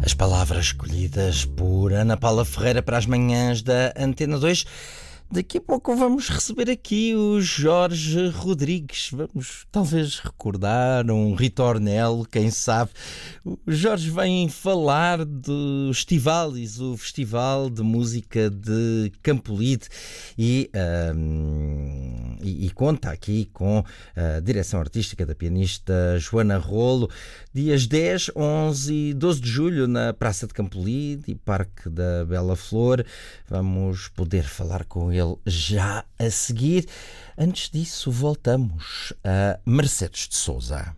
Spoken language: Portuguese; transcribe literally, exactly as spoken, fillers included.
As palavras escolhidas por Ana Paula Ferreira para as manhãs da Antena dois. Daqui a pouco vamos receber aqui o Jorge Rodrigues. Vamos talvez recordar um ritornelo, quem sabe. O Jorge vem falar do Estivalis, o Festival de Música de Campolide, e, um, e, e conta aqui com a direção artística da pianista Joana Rolo. Dias dez, onze e doze de julho na Praça de Campolide e Parque da Bela Flor. Vamos poder falar com ele já a seguir. Antes disso, voltamos a Mercedes de Sousa.